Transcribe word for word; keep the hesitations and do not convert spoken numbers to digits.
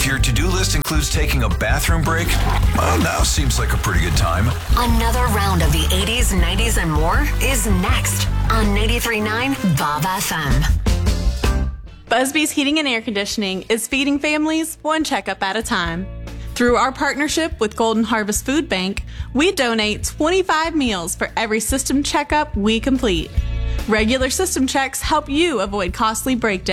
If your to-do list includes taking a bathroom break, well, now seems like a pretty good time. Another round of the eighties, nineties, and more is next on ninety-three point nine Bob F M. Busby's Heating and Air Conditioning is feeding families one checkup at a time. Through our partnership with Golden Harvest Food Bank, we donate twenty-five meals for every system checkup we complete. Regular system checks help you avoid costly breakdowns.